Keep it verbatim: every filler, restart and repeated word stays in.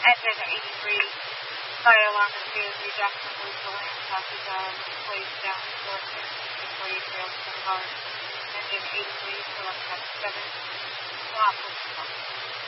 Engine eighty-three, fire alarm is reduction, police alarm, passes on, place down, door six, before you trail to the car. Engine eighty-three, select seven, stop,